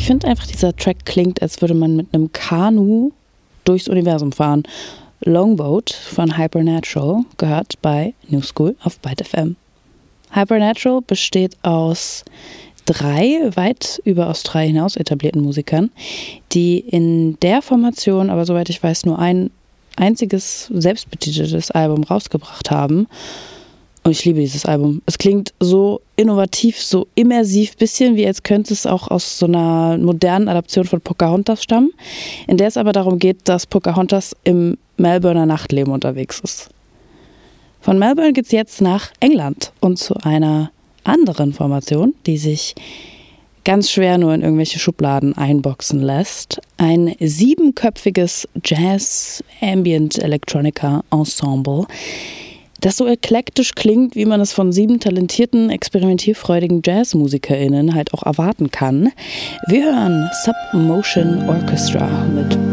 finde einfach, dieser Track klingt, als würde man mit einem Kanu durchs Universum fahren. Longboat von Hypernatural gehört bei New School auf Byte FM. Hypernatural besteht aus 3 weit über Australien hinaus etablierten Musikern, die in der Formation, aber soweit ich weiß, nur ein einziges selbstbetiteltes Album rausgebracht haben. Und ich liebe dieses Album. Es klingt so innovativ, so immersiv, bisschen wie als könnte es auch aus so einer modernen Adaption von Pocahontas stammen, in der es aber darum geht, dass Pocahontas im Melbourner Nachtleben unterwegs ist. Von Melbourne geht es jetzt nach England und zu einer anderen Formation, die sich ganz schwer nur in irgendwelche Schubladen einboxen lässt. Ein 7-köpfiges Jazz-Ambient-Electronica-Ensemble, das so eklektisch klingt, wie man es von 7 talentierten, experimentierfreudigen JazzmusikerInnen halt auch erwarten kann. Wir hören Submotion Orchestra mit